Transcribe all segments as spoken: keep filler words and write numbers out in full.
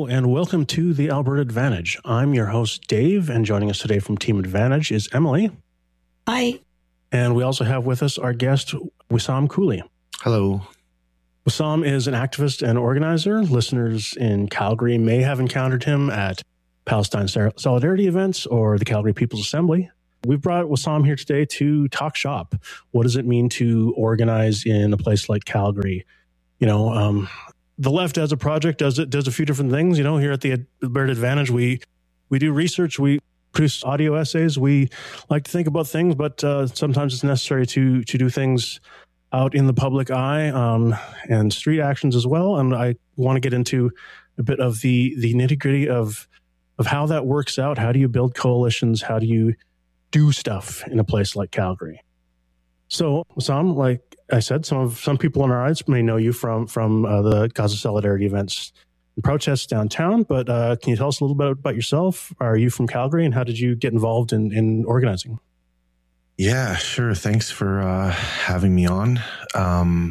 and welcome to the Alberta Advantage. I'm your host, Dave, and joining us today from Team Advantage is Emily. Hi. And we also have with us our guest, Wissam Cooley. Hello. Wissam is an activist and organizer. Listeners in Calgary may have encountered him at Palestine Solidarity events or the Calgary People's Assembly. We've brought Wissam here today to talk shop. What does it mean to organize in a place like Calgary? You know, um, the left as a project does it does a few different things. You know, here at the Alberta Advantage, we we do research, we produce audio essays, we like to think about things, but uh, sometimes it's necessary to to do things out in the public eye um, and street actions as well. And I want to get into a bit of the the nitty gritty of of how that works out. How do you build coalitions? How do you do stuff in a place like Calgary? So, Wissam, like I said, some of some people in our audience may know you from from uh, the Gaza Solidarity events and protests downtown. But uh, can you tell us a little bit about yourself? Are you from Calgary, and how did you get involved in, in organizing? Yeah, sure. Thanks for uh, having me on. Um,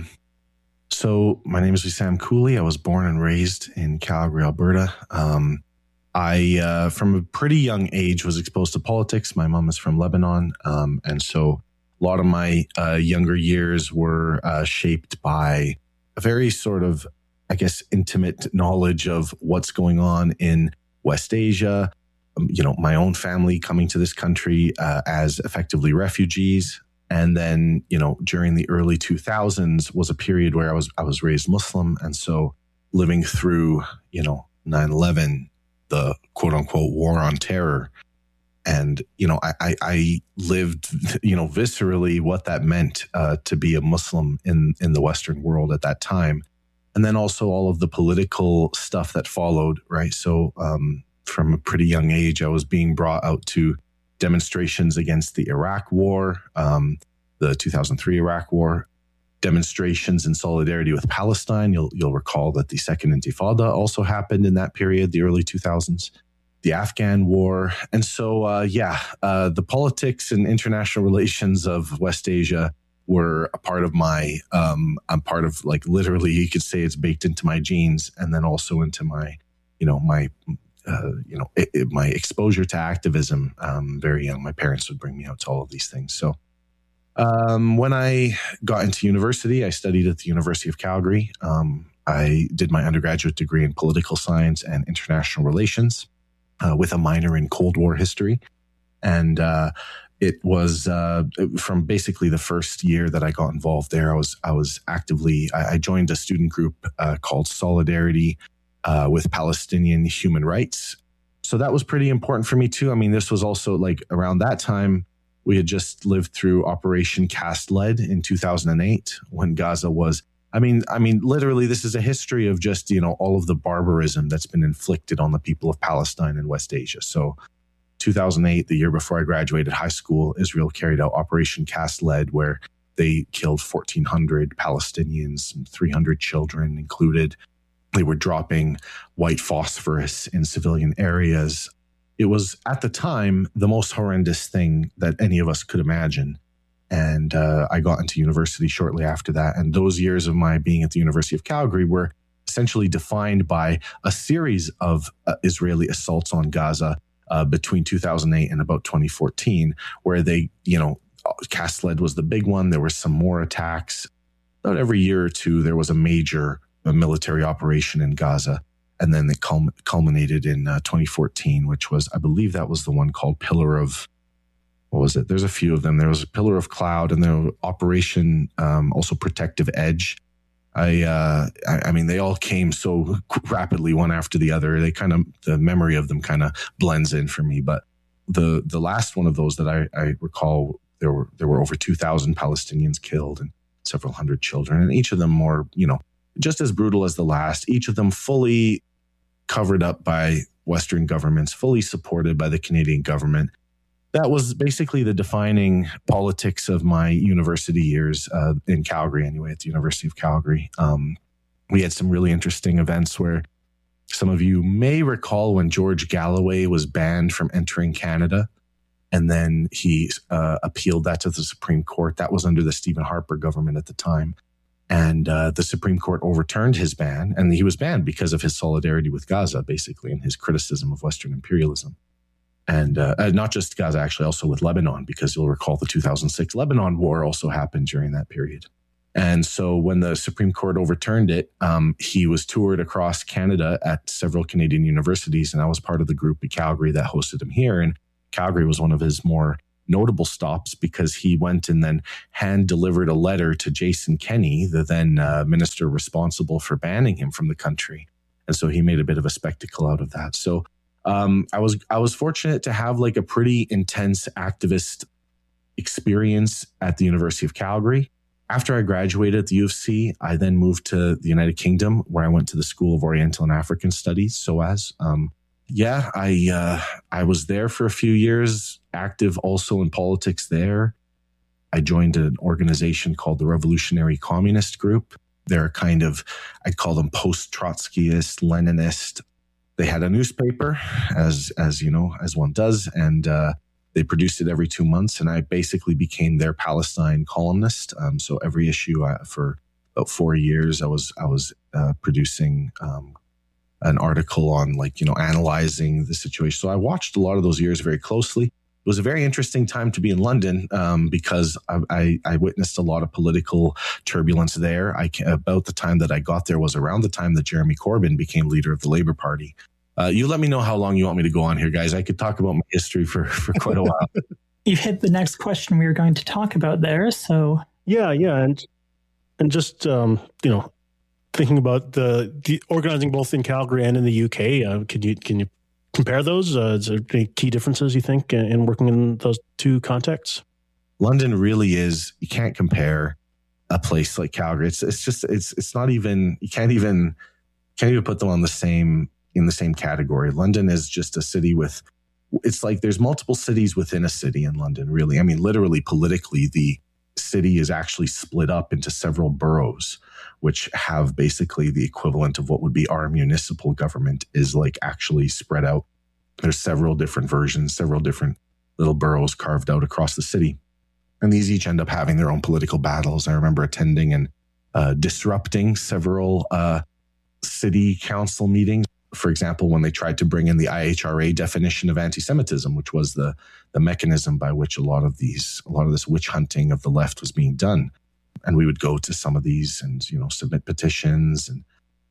so, my name is Wissam Cooley. I was born and raised in Calgary, Alberta. Um, I, uh, from a pretty young age, was exposed to politics. My mom is from Lebanon, um, and so a lot of my uh, younger years were uh, shaped by a very sort of, I guess, intimate knowledge of what's going on in West Asia. Um, you know, my own family coming to this country uh, as effectively refugees. And then, you know, during the early two thousands was a period where I was I was raised Muslim. And so living through, you know, nine eleven, the quote unquote war on terror. And, you know, I, I, I lived, you know, viscerally what that meant uh, to be a Muslim in, in the Western world at that time. And then also all of the political stuff that followed, right? So um, from a pretty young age, I was being brought out to demonstrations against the Iraq War, um, the two thousand three Iraq War, demonstrations in solidarity with Palestine. You'll, you'll recall that the Second Intifada also happened in that period, the early two thousands. The Afghan War. And so, uh, yeah, uh, the politics and international relations of West Asia were a part of my, um, I'm part of, like, literally, you could say it's baked into my genes, and then also into my, you know, my, uh, you know, it, it, my exposure to activism. Um, very young, my parents would bring me out to all of these things. So um, when I got into university, I studied at the University of Calgary. Um, I did my undergraduate degree in political science and international relations. Uh, with a minor in Cold War history. And uh, it was uh, from basically the first year that I got involved there, I was I was actively, I, I joined a student group uh, called Solidarity uh, with Palestinian Human Rights. So that was pretty important for me too. I mean, this was also like around that time, we had just lived through Operation Cast Lead in two thousand eight when Gaza was I mean, I mean, literally, this is a history of just, you know, all of the barbarism that's been inflicted on the people of Palestine and West Asia. So two thousand eight, the year before I graduated high school, Israel carried out Operation Cast Lead, where they killed fourteen hundred Palestinians and three hundred children included. They were dropping white phosphorus in civilian areas. It was, at the time, the most horrendous thing that any of us could imagine. And uh, I got into university shortly after that. And those years of my being at the University of Calgary were essentially defined by a series of uh, Israeli assaults on Gaza uh, between two thousand eight and about twenty fourteen, where they, you know, Cast Lead was the big one. There were some more attacks. About every year or two, there was a major a military operation in Gaza. And then they culm- culminated in uh, twenty fourteen, which was, I believe that was the one called Pillar of What was it? There's a few of them. There was a Pillar of Cloud, and then Operation, um, also Protective Edge. I, uh, I, I mean, they all came so rapidly, one after the other. They kind of, the memory of them kind of blends in for me. But the the last one of those that I, I recall, there were there were over two thousand Palestinians killed and several hundred children, and each of them more, you know, just as brutal as the last. Each of them fully covered up by Western governments, fully supported by the Canadian government. That was basically the defining politics of my university years uh, in Calgary, anyway, at the University of Calgary. Um, we had some really interesting events where some of you may recall when George Galloway was banned from entering Canada, and then he uh, appealed that to the Supreme Court. That was under the Stephen Harper government at the time. And uh, the Supreme Court overturned his ban, and he was banned because of his solidarity with Gaza, basically, and his criticism of Western imperialism. And uh, uh, not just Gaza, actually, also with Lebanon, because you'll recall the two thousand six Lebanon war also happened during that period. And so when the Supreme Court overturned it, um, he was toured across Canada at several Canadian universities, and I was part of the group at Calgary that hosted him here. And Calgary was one of his more notable stops because he went and then hand delivered a letter to Jason Kenney, the then uh, minister responsible for banning him from the country. And so he made a bit of a spectacle out of that. So um, I was I was fortunate to have like a pretty intense activist experience at the University of Calgary. After I graduated at the U of C, I then moved to the United Kingdom, where I went to the School of Oriental and African Studies, SOAS. Um, Yeah, I uh, I was there for a few years, active also in politics there. I joined an organization called the Revolutionary Communist Group. They're kind of, I'd call them post-Trotskyist, Leninist. They had a newspaper, as as you know, as one does, and uh, they produced it every two months. And I basically became their Palestine columnist. Um, so every issue uh, for about four years, I was I was uh, producing Um, an article on like, you know, analyzing the situation. So I watched a lot of those years very closely. It was a very interesting time to be in London um, because I, I, I witnessed a lot of political turbulence there. I, about the time that I got there was around the time that Jeremy Corbyn became leader of the Labour Party. Uh, you let me know how long you want me to go on here, guys. I could talk about my history for, for quite a while. You've hit the next question we were going to talk about there. So yeah, yeah. And, and just, um, you know, thinking about the, the organizing both in Calgary and in the U K, uh, can you can you compare those? Uh, is there any key differences you think in, in working in those two contexts? London really is, you can't compare a place like Calgary. It's it's just it's it's not even, you can't even can't even put them on the same in the same category. London is just a city with, it's like there's multiple cities within a city in London, really. I mean, literally politically, the city is actually split up into several boroughs, which have basically the equivalent of what would be our municipal government is like actually spread out. There's several different versions, several different little boroughs carved out across the city. And these each end up having their own political battles. I remember attending and uh, disrupting several uh, city council meetings. For example, when they tried to bring in the I H R A definition of anti-Semitism, which was the the mechanism by which a lot of these, a lot of this witch hunting of the left was being done. And we would go to some of these and, you know, submit petitions. And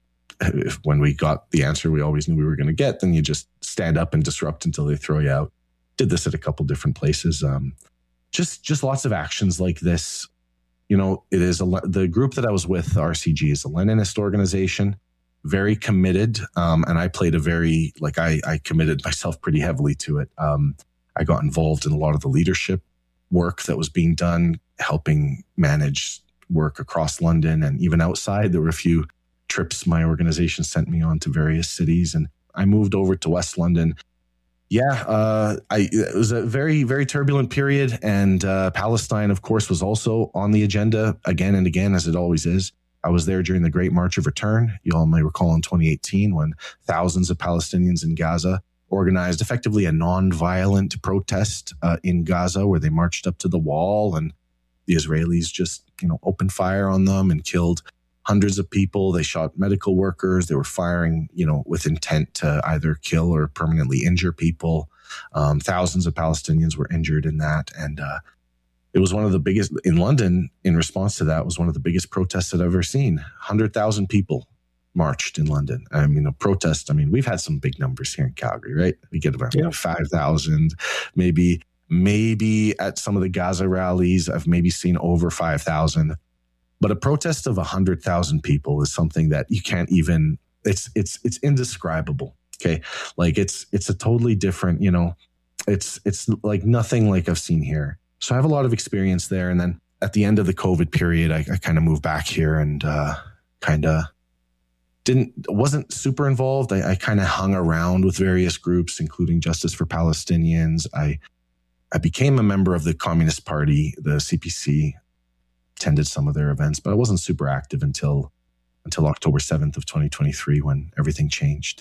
if, when we got the answer we always knew we were going to get, then you just stand up and disrupt until they throw you out. Did this at a couple different places. Um, just, just lots of actions like this. You know, it is a, the group that I was with, R C G, is a Leninist organization, very committed. Um, and I played a very, like I, I committed myself pretty heavily to it. Um, I got involved in a lot of the leadership work that was being done, helping manage work across London and even outside. There were a few trips my organization sent me on to various cities, and I moved over to West London. Yeah, uh, I, it was a very, very turbulent period, and uh, Palestine, of course, was also on the agenda again and again, as it always is. I was there during the Great March of Return. You all may recall in twenty eighteen when thousands of Palestinians in Gaza organized effectively a non-violent protest uh, in Gaza, where they marched up to the wall and the Israelis just, you know, opened fire on them and killed hundreds of people. They shot medical workers. They were firing, you know, with intent to either kill or permanently injure people. Um, thousands of Palestinians were injured in that. And uh, it was one of the biggest in London. In response to that, was one of the biggest protests I've ever seen. one hundred thousand people marched in London. I mean, a protest. I mean, we've had some big numbers here in Calgary, right? We get about yeah. five thousand, maybe, maybe at some of the Gaza rallies, I've maybe seen over five thousand. But a protest of one hundred thousand people is something that you can't even, it's, it's, it's indescribable. Okay. Like it's, it's a totally different, you know, it's, it's like nothing like I've seen here. So I have a lot of experience there. And then at the end of the COVID period, I, I kind of moved back here and uh, kind of didn't, wasn't super involved. I, I kind of hung around with various groups, including Justice for Palestinians. I, I became a member of the Communist Party, the C P C, attended some of their events, but I wasn't super active until, until October seventh of twenty twenty-three, when everything changed.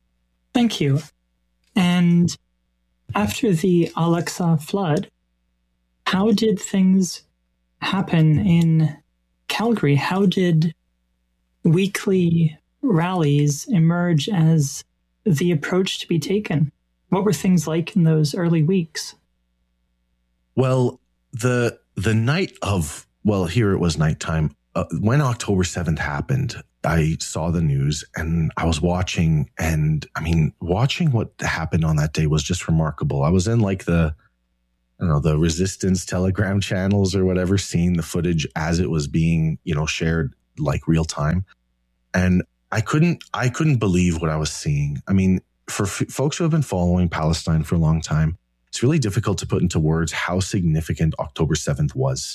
Thank you. And after the Al-Aqsa flood, how did things happen in Calgary, how did weekly rallies emerge as the approach to be taken? What were things like in those early weeks? Well, the the night of, well, here it was nighttime. Uh, when October seventh happened, I saw the news and I was watching, and I mean, watching what happened on that day was just remarkable. I was in like the, I don't know, the Resistance Telegram channels or whatever, seeing the footage as it was being, you know, shared like real time. And I couldn't, I couldn't believe what I was seeing. I mean, for f- folks who have been following Palestine for a long time, it's really difficult to put into words how significant October seventh was.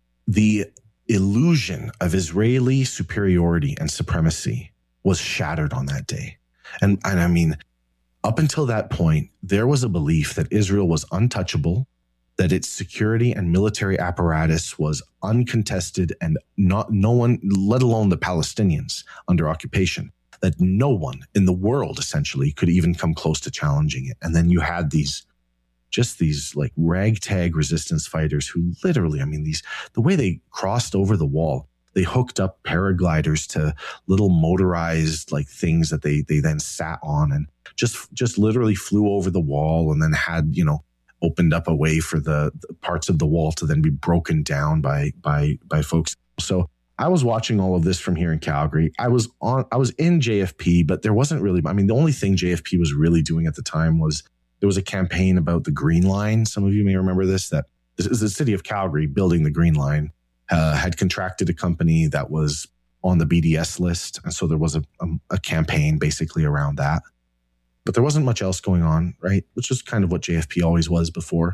The illusion of Israeli superiority and supremacy was shattered on that day. And, and I mean, up until that point, there was a belief that Israel was untouchable, that its security and military apparatus was uncontested, and not no one, let alone the Palestinians under occupation, that no one in the world essentially could even come close to challenging it. And then you had these just these like ragtag resistance fighters who literally, I mean, these, the way they crossed over the wall, they hooked up paragliders to little motorized like things that they, they then sat on and just, just literally flew over the wall, and then had, you know, opened up a way for the, the parts of the wall to then be broken down by, by, by folks. So I was watching all of this from here in Calgary. I was on, I was in J F P, but there wasn't really, I mean, the only thing J F P was really doing at the time was, there was a campaign about the Green Line. Some of you may remember this, that this is the city of Calgary building the Green Line, uh, had contracted a company that was on the B D S list. And so there was a, a, a campaign basically around that. But there wasn't much else going on, right? Which is kind of what J F P always was before.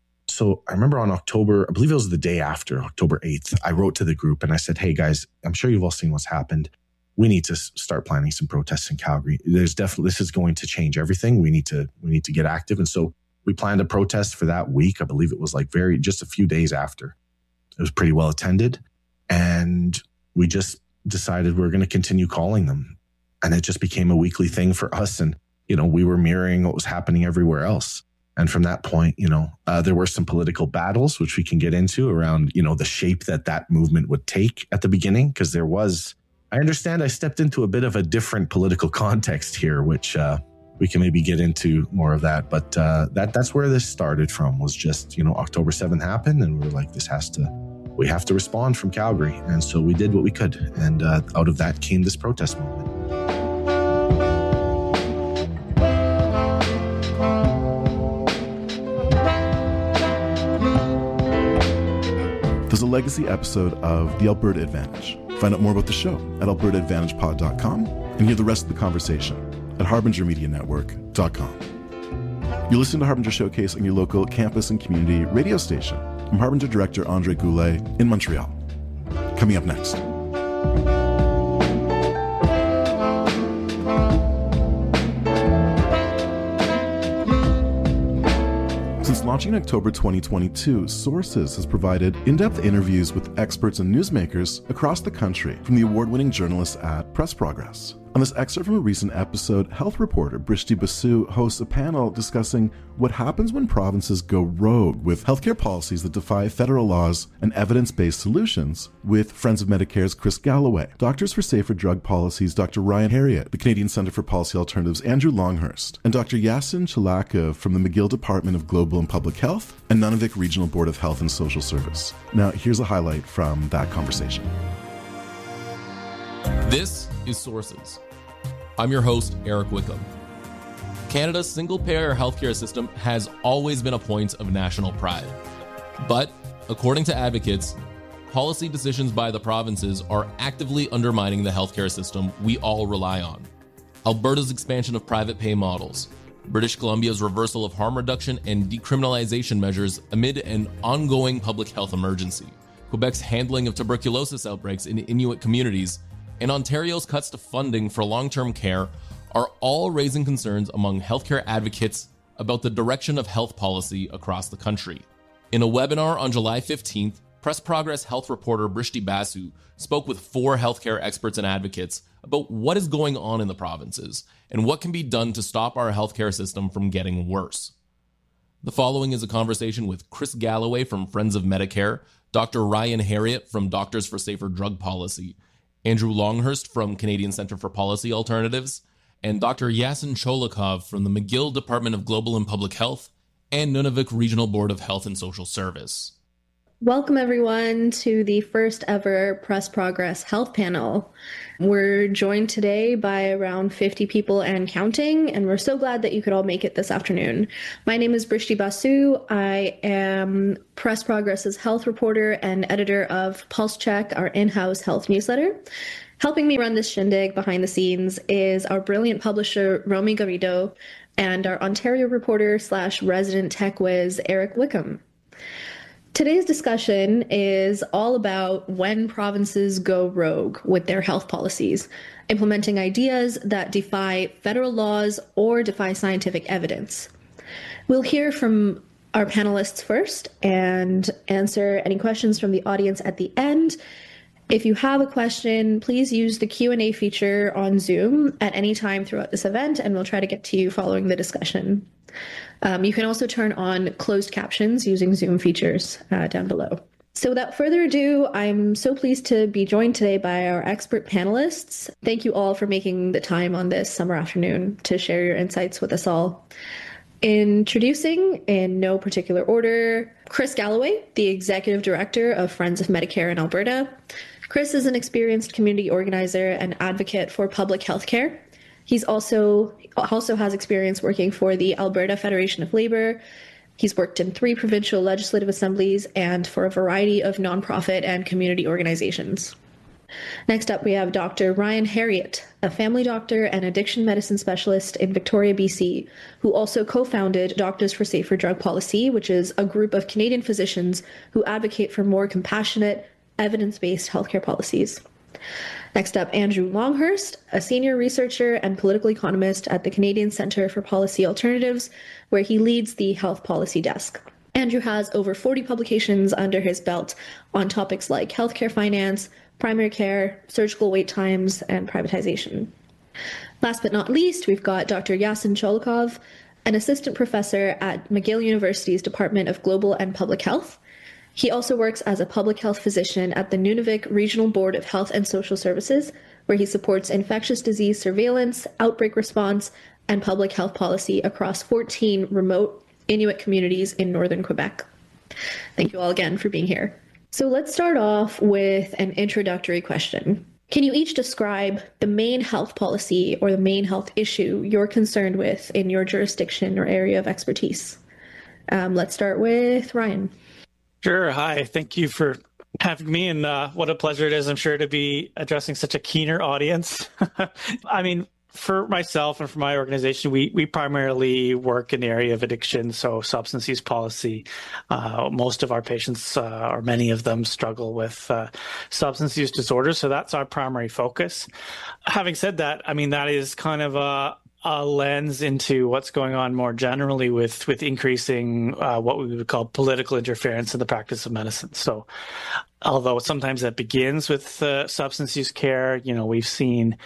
So I remember on October, I believe it was the day after, October eighth, I wrote to the group and I said, hey guys, I'm sure you've all seen what's happened. We need to start planning some protests in Calgary. There's definitely, this is going to change everything. We need to, we need to get active. And so we planned a protest for that week. I believe it was like very, just a few days after. It was pretty well attended. And we just decided we we're going to continue calling them. And it just became a weekly thing for us. And, you know, we were mirroring what was happening everywhere else. And from that point, you know, uh, there were some political battles, which we can get into around, you know, the shape that that movement would take at the beginning. Because there was, I understand I stepped into a bit of a different political context here, which uh, we can maybe get into more of that. But uh, that that's where this started from, was just, you know, October seventh happened and we were like, this has to, we have to respond from Calgary. And so we did what we could. And uh, out of that came this protest movement. There's a legacy episode of The Alberta Advantage. Find out more about the show at alberta advantage pod dot com and hear the rest of the conversation at harbinger media network dot com. You listen to Harbinger Showcase on your local campus and community radio station. I'm Harbinger Director Andre Goulet in Montreal. Coming up next. Since launching in October twenty twenty-two, Sources has provided in-depth interviews with experts and newsmakers across the country from the award-winning journalists at Press Progress. On this excerpt from a recent episode, health reporter Brishti Basu hosts a panel discussing what happens when provinces go rogue with healthcare policies that defy federal laws and evidence-based solutions, with Friends of Medicare's Chris Galloway, Doctors for Safer Drug Policies Doctor Ryan Harriott, the Canadian Centre for Policy Alternatives Andrew Longhurst, and Doctor Yasin Chalakov from the McGill Department of Global and Public Health and Nunavik Regional Board of Health and Social Service. Now, here's a highlight from that conversation. This is Sources. I'm your host, Eric Wickham. Canada's single-payer healthcare system has always been a point of national pride. But, according to advocates, policy decisions by the provinces are actively undermining the healthcare system we all rely on. Alberta's expansion of private pay models, British Columbia's reversal of harm reduction and decriminalization measures amid an ongoing public health emergency, Quebec's handling of tuberculosis outbreaks in Inuit communities, and Ontario's cuts to funding for long-term care are all raising concerns among healthcare advocates about the direction of health policy across the country. In a webinar on July fifteenth, Press Progress health reporter Brishti Basu spoke with four healthcare experts and advocates about what is going on in the provinces and what can be done to stop our healthcare system from getting worse. The following is a conversation with Chris Galloway from Friends of Medicare, Doctor Ryan Harriott from Doctors for Safer Drug Policy, Andrew Longhurst from Canadian Centre for Policy Alternatives, and Doctor Yasin Cholikov from the McGill Department of Global and Public Health and Nunavik Regional Board of Health and Social Service. Welcome, everyone, to the first ever Press Progress Health Panel. We're joined today by around fifty people and counting, and we're so glad that you could all make it this afternoon. My name is Brishti Basu. I am Press Progress's health reporter and editor of Pulse Check, our in-house health newsletter. Helping me run this shindig behind the scenes is our brilliant publisher, Romy Garrido, and our Ontario reporter slash resident tech whiz, Eric Wickham. Today's discussion is all about when provinces go rogue with their health policies, implementing ideas that defy federal laws or defy scientific evidence. We'll hear from our panelists first and answer any questions from the audience at the end. If you have a question, please use the Q and A feature on Zoom at any time throughout this event, and we'll try to get to you following the discussion. Um, you can also turn on closed captions using Zoom features uh, down below. So without further ado, I'm so pleased to be joined today by our expert panelists. Thank you all for making the time on this summer afternoon to share your insights with us all. Introducing, in no particular order, Chris Galloway, the Executive Director of Friends of Medicare in Alberta. Chris is an experienced community organizer and advocate for public health care. He's also also has experience working for the Alberta Federation of Labour. He's worked in three provincial legislative assemblies and for a variety of nonprofit and community organizations. Next up, we have Doctor Ryan Harriott, a family doctor and addiction medicine specialist in Victoria, B C, who also co-founded Doctors for Safer Drug Policy, which is a group of Canadian physicians who advocate for more compassionate, evidence-based healthcare policies. Next up, Andrew Longhurst, a senior researcher and political economist at the Canadian Centre for Policy Alternatives, where he leads the health policy desk. Andrew has over forty publications under his belt on topics like healthcare finance, primary care, surgical wait times, and privatization. Last but not least, we've got Doctor Yasin Cholikov, an assistant professor at McGill University's Department of Global and Public Health. He also works as a public health physician at the Nunavik Regional Board of Health and Social Services, where he supports infectious disease surveillance, outbreak response, and public health policy across fourteen remote Inuit communities in northern Quebec. Thank you all again for being here. So let's start off with an introductory question. Can you each describe the main health policy or the main health issue you're concerned with in your jurisdiction or area of expertise? Um, let's start with Ryan. Sure. Hi. Thank you for having me, and uh, what a pleasure it is, I'm sure, to be addressing such a keener audience. I mean, for myself and for my organization, we we primarily work in the area of addiction, so substance use policy. Uh, most of our patients, uh, or many of them, struggle with uh, substance use disorders, so that's our primary focus. Having said that, I mean, that is kind of a a lens into what's going on more generally with with increasing uh, what we would call political interference in the practice of medicine. So although sometimes that begins with uh, substance use care, you know, we've seen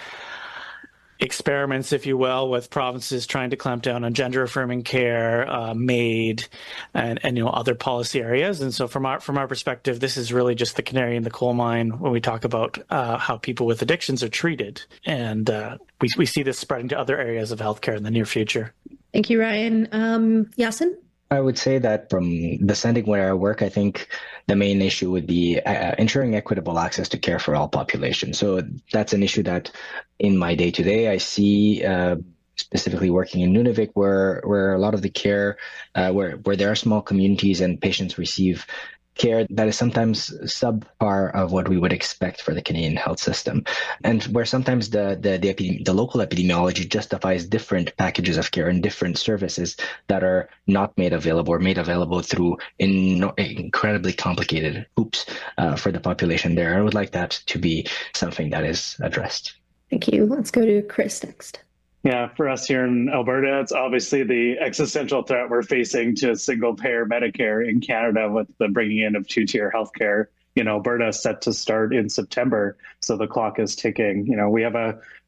experiments, if you will, with provinces trying to clamp down on gender-affirming care, uh, MAID, and, and you know other policy areas. And so, from our from our perspective, this is really just the canary in the coal mine when we talk about uh, how people with addictions are treated, and uh, we we see this spreading to other areas of healthcare in the near future. Thank you, Ryan. Um, Yasin? I would say that from the setting where I work, I think the main issue would be uh, ensuring equitable access to care for all populations. So that's an issue that in my day-to-day I see, uh, specifically working in Nunavik, where where a lot of the care, uh, where, where there are small communities and patients receive care that is sometimes subpar of what we would expect for the Canadian health system, and where sometimes the the the, epidemi- the local epidemiology justifies different packages of care and different services that are not made available or made available through in, incredibly complicated hoops uh, for the population there. I would like that to be something that is addressed. Thank you. Let's go to Chris next. Yeah, for us here in Alberta, it's obviously the existential threat we're facing to single-payer Medicare in Canada with the bringing in of two-tier healthcare. You know, Alberta is set to start in September, so the clock is ticking. You know, we have a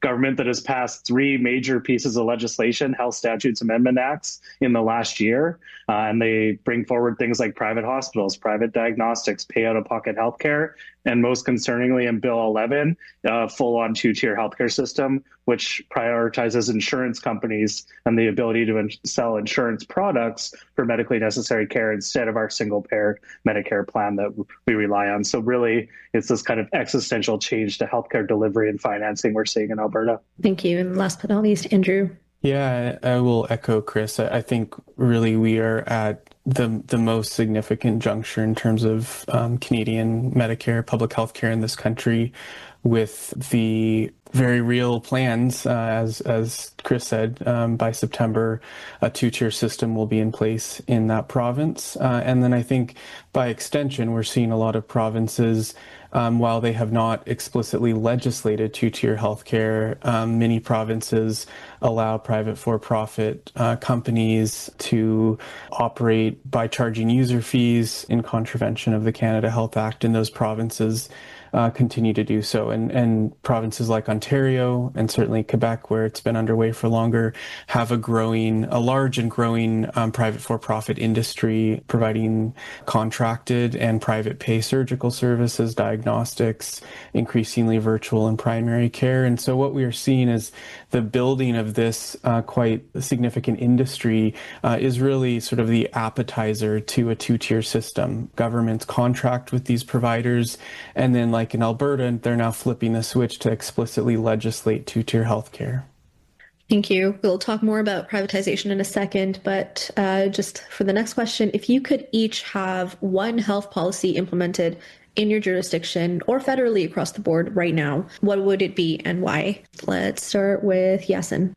government that has passed three major pieces of legislation, Health Statutes Amendment Acts, in the last year. Uh, and they bring forward things like private hospitals, private diagnostics, pay out-of-pocket healthcare, and most concerningly in Bill eleven, uh, full-on two-tier healthcare system, which prioritizes insurance companies and the ability to in- sell insurance products for medically necessary care instead of our single-payer Medicare plan that we rely on. So really, it's this kind of existential change to healthcare delivery and financing we're seeing in Alberta. Thank you. And last but not least, Andrew. Yeah, I will echo Chris. I think really we are at the the most significant juncture in terms of um, Canadian Medicare, public health care in this country, with the very real plans, uh, as as Chris said, um, by September, a two-tier system will be in place in that province. Uh, and then I think by extension, we're seeing a lot of provinces, um, while they have not explicitly legislated two-tier healthcare, um, many provinces allow private for-profit uh, companies to operate by charging user fees in contravention of the Canada Health Act in those provinces. Uh, continue to do so. And, and provinces like Ontario and certainly Quebec, where it's been underway for longer, have a growing, a large and growing um, private for-profit industry providing contracted and private pay surgical services, diagnostics, increasingly virtual and primary care. And so what we are seeing is the building of this uh, quite significant industry uh, is really sort of the appetizer to a two-tier system. Governments contract with these providers, and then like Like in Alberta, they're now flipping the switch to explicitly legislate two-tier healthcare. Thank you. We'll talk more about privatization in a second, but uh, just for the next question, if you could each have one health policy implemented in your jurisdiction or federally across the board right now, what would it be and why? Let's start with Yasin.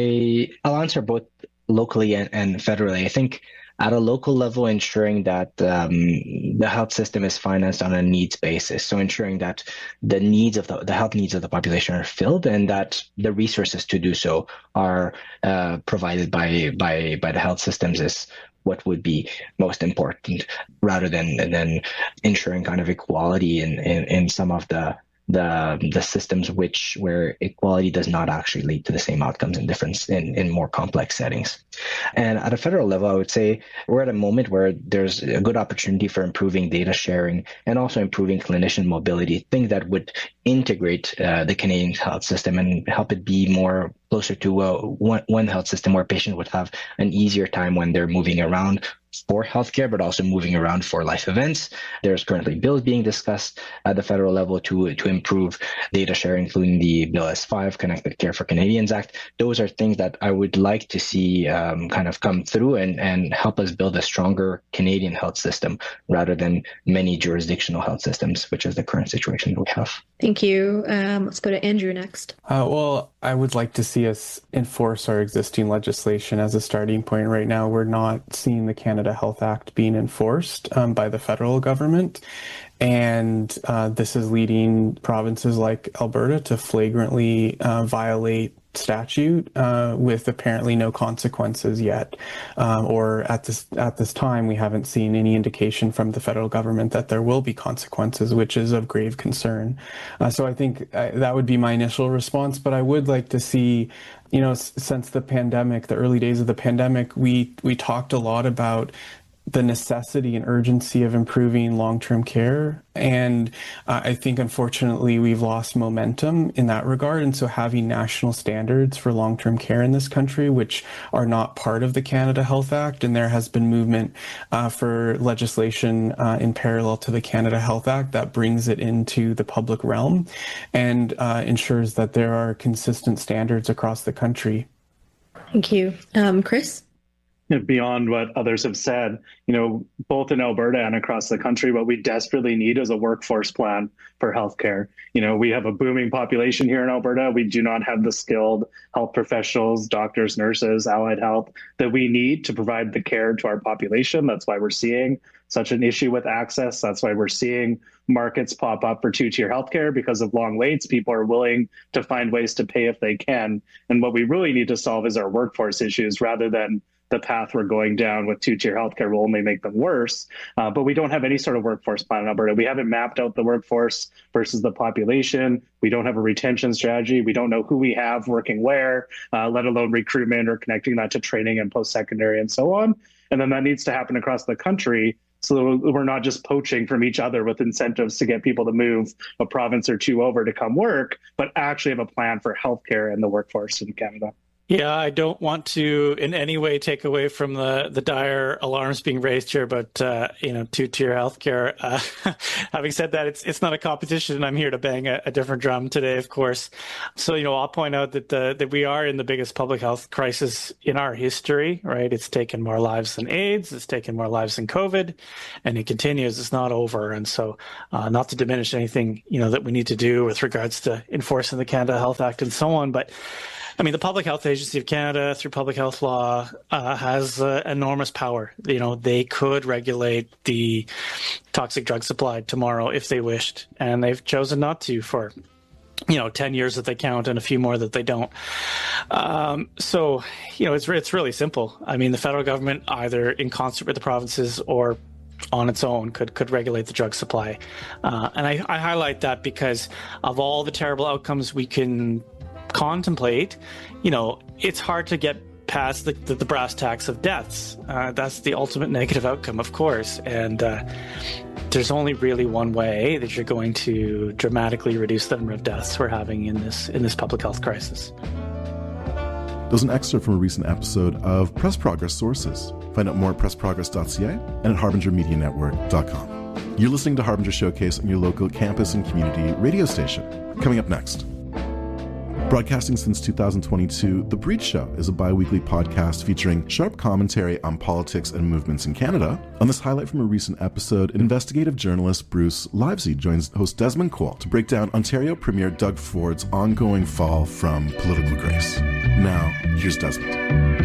I, I'll answer both locally and, and federally. I think at a local level, ensuring that um, the health system is financed on a needs basis. So ensuring that the needs of the, the health needs of the population are filled and that the resources to do so are uh, provided by, by, by the health systems is what would be most important, rather than, than ensuring kind of equality in, in, in some of the the the systems which where equality does not actually lead to the same outcomes in different in, in more complex settings. And at a federal level, I would say we're at a moment where there's a good opportunity for improving data sharing and also improving clinician mobility, things that would integrate uh, the Canadian health system and help it be more closer to uh, one, one health system where patients would have an easier time when they're moving around for healthcare, but also moving around for life events. There's currently bills being discussed at the federal level to to improve data sharing, including the Bill S five, Connected Care for Canadians Act. Those are things that I would like to see um, kind of come through and, and help us build a stronger Canadian health system rather than many jurisdictional health systems, which is the current situation that we have. Thank you. Um, let's go to Andrew next. Uh, well, I would like to see us enforce our existing legislation as a starting point. Right now, we're not seeing the Canada Health Act being enforced um, by the federal government. And uh, this is leading provinces like Alberta to flagrantly uh, violate statute uh, with apparently no consequences yet. Um, or at this at this time, we haven't seen any indication from the federal government that there will be consequences, which is of grave concern. Uh, so I think uh, that would be my initial response. But I would like to see, you know, s- since the pandemic, the early days of the pandemic, we we talked a lot about the necessity and urgency of improving long-term care. And uh, I think, unfortunately, we've lost momentum in that regard. And so having national standards for long-term care in this country, which are not part of the Canada Health Act, and there has been movement uh, for legislation uh, in parallel to the Canada Health Act that brings it into the public realm and uh, ensures that there are consistent standards across the country. Thank you. Um, Chris? Beyond what others have said, you know, both in Alberta and across the country, what we desperately need is a workforce plan for healthcare. You know, we have a booming population here in Alberta. We do not have the skilled health professionals, doctors, nurses, allied health that we need to provide the care to our population. That's why we're seeing such an issue with access. That's why we're seeing markets pop up for two-tier healthcare because of long waits. People are willing to find ways to pay if they can. And what we really need to solve is our workforce issues rather than the path we're going down with two-tier healthcare will only make them worse. Uh, but we don't have any sort of workforce plan in Alberta. We haven't mapped out the workforce versus the population. We don't have a retention strategy. We don't know who we have working where, uh, let alone recruitment or connecting that to training and post-secondary and so on. And then that needs to happen across the country so that we're not just poaching from each other with incentives to get people to move a province or two over to come work, but actually have a plan for healthcare and the workforce in Canada. Yeah, I don't want to in any way take away from the, the dire alarms being raised here, but, uh, you know, two-tier healthcare. Uh, having said that, it's it's not a competition, and I'm here to bang a, a different drum today, of course. So, you know, I'll point out that the, that we are in the biggest public health crisis in our history, right? It's taken more lives than AIDS. It's taken more lives than COVID, and it continues. It's not over. And so uh, not to diminish anything, you know, that we need to do with regards to enforcing the Canada Health Act and so on, but I mean, the Public Health Agency of Canada, through public health law, uh, has uh, enormous power. You know, they could regulate the toxic drug supply tomorrow if they wished, and they've chosen not to for, you know, ten years that they count and a few more that they don't. Um, so, you know, it's it's really simple. I mean, the federal government, either in concert with the provinces or on its own, could could regulate the drug supply. Uh, and I, I highlight that because of all the terrible outcomes we can contemplate, you know, it's hard to get past the, the, the brass tacks of deaths. Uh, that's the ultimate negative outcome, of course. And uh, there's only really one way that you're going to dramatically reduce the number of deaths we're having in this in this public health crisis. That was an excerpt from a recent episode of Press Progress Sources. Find out more at press progress dot c a and at harbinger media network dot com. You're listening to Harbinger Showcase on your local campus and community radio station. Coming up next. Broadcasting since two thousand twenty-two, The Breach Show is a bi-weekly podcast featuring sharp commentary on politics and movements in Canada. On this highlight from a recent episode, investigative journalist Bruce Livesey joins host Desmond Cole to break down Ontario Premier Doug Ford's ongoing fall from political grace. Now, here's Desmond.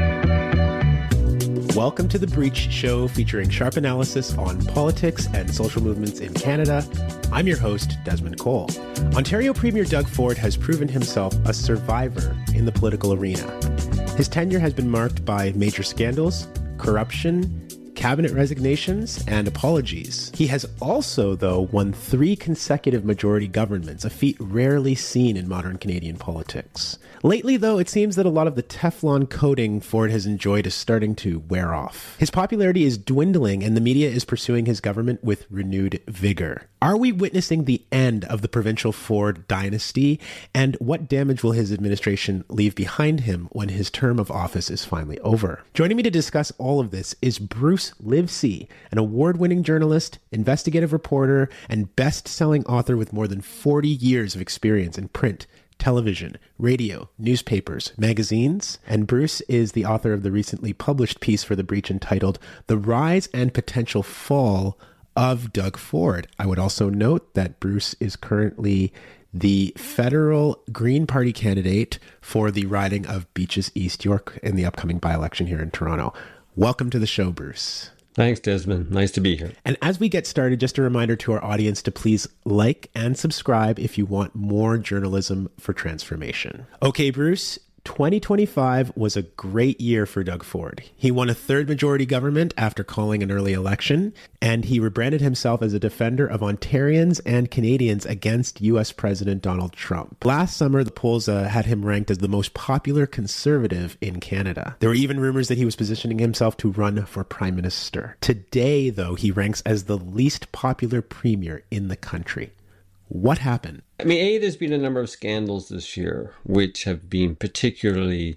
Welcome to The Breach Show, featuring sharp analysis on politics and social movements in Canada. I'm your host, Desmond Cole. Ontario Premier Doug Ford has proven himself a survivor in the political arena. His tenure has been marked by major scandals, corruption, cabinet resignations, and apologies. He has also, though, won three consecutive majority governments, a feat rarely seen in modern Canadian politics. Lately, though, it seems that a lot of the Teflon coating Ford has enjoyed is starting to wear off. His popularity is dwindling, and the media is pursuing his government with renewed vigor. Are we witnessing the end of the provincial Ford dynasty? And what damage will his administration leave behind him when his term of office is finally over? Joining me to discuss all of this is Bruce Livesey, an award-winning journalist, investigative reporter, and best-selling author with more than forty years of experience in print, television, radio, newspapers, magazines. And Bruce is the author of the recently published piece for The Breach entitled The Rise and Potential Fall of Doug Ford. I would also note that Bruce is currently the federal Green Party candidate for the riding of Beaches East York in the upcoming by-election here in Toronto. Welcome to the show, Bruce. Thanks, Desmond. Nice to be here. And as we get started, just a reminder to our audience to please like and subscribe if you want more journalism for transformation. Okay, Bruce, twenty twenty-five was a great year for Doug Ford. He won a third majority government after calling an early election, and he rebranded himself as a defender of Ontarians and Canadians against U S President Donald Trump. Last summer, the polls uh, had him ranked as the most popular conservative in Canada. There were even rumors that he was positioning himself to run for prime minister. Today, though, he ranks as the least popular premier in the country. What happened? I mean, A, there's been a number of scandals this year which have been particularly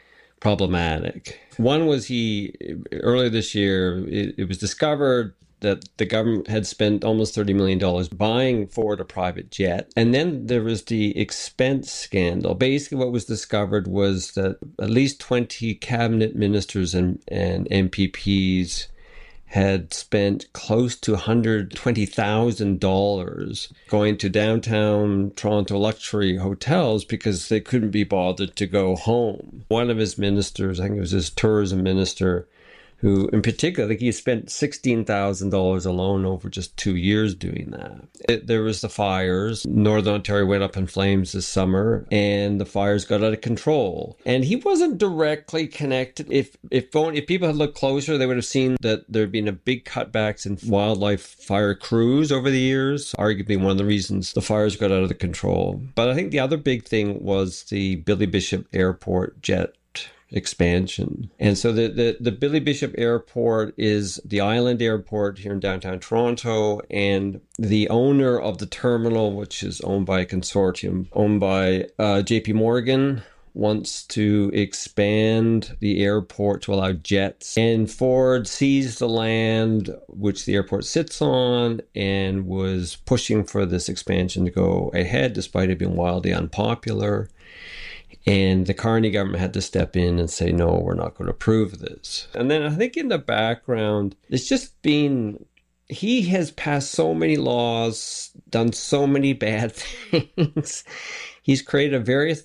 problematic. One was he, earlier this year, it, it was discovered that the government had spent almost thirty million dollars buying Ford a private jet. And then there was the expense scandal. Basically, what was discovered was that at least twenty cabinet ministers and, and M P Ps had spent close to one hundred twenty thousand dollars going to downtown Toronto luxury hotels because they couldn't be bothered to go home. One of his ministers, I think it was his tourism minister, who in particular, I think he spent sixteen thousand dollars alone over just two years doing that. It, there was the fires. Northern Ontario went up in flames this summer, and the fires got out of control. And he wasn't directly connected. If if, if people had looked closer, they would have seen that there had been a big cutbacks in wildlife fire crews over the years, arguably one of the reasons the fires got out of the control. But I think the other big thing was the Billy Bishop Airport jet expansion. And so the, the, the Billy Bishop Airport is the island airport here in downtown Toronto, and the owner of the terminal, which is owned by a consortium owned by uh, J P Morgan, wants to expand the airport to allow jets. And Ford seized the land which the airport sits on and was pushing for this expansion to go ahead, despite it being wildly unpopular. And the Carney government had to step in and say, no, we're not going to approve this. And then I think in the background, it's just been, he has passed so many laws, done so many bad things. He's created a very